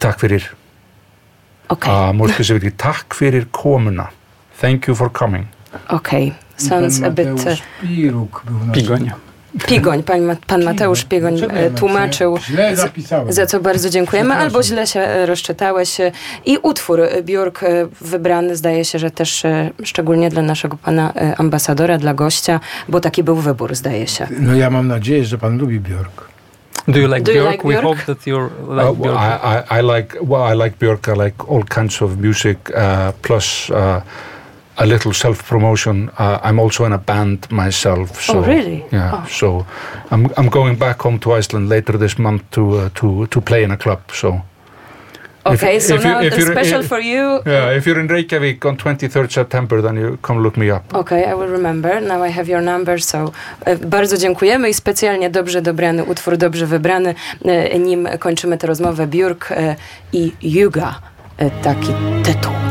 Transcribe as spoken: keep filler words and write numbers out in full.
Takk fyrir. Okay. Uh, more specifically, takk fyrir komuna. Thank you for coming. Okay. Sounds a bit... Uh, Pigoń. Pigoń, pan, pan Mateusz Pigoń tłumaczył, za co bardzo dziękujemy, albo źle się rozczytałeś. I utwór Björk wybrany, zdaje się, że też szczególnie dla naszego pana ambasadora, dla gościa, bo taki był wybór, zdaje się. No ja mam nadzieję, że pan lubi Björk. Do you like Do you Björk? like We Björk? hope that you like Uh, well, Björk. I, I, I like well, I like Björk. I like all kinds of music, uh, plus uh, a little self-promotion. Uh, I'm also in a band myself. So, Oh, really? Yeah. Oh. So I'm I'm going back home to Iceland later this month to uh, to to play in a club. So. Okay, If- so if you- now if the you're- special if- for you. Yeah, if you're in Reykjavik on twenty-third September, then you come look me up. Okay, I will remember. Now I have your number, so e, bardzo dziękujemy i specjalnie dobrze dobrany utwór, dobrze wybrany. E, nim kończymy tę rozmowę, Björk e, i Yuga, e, taki tytuł.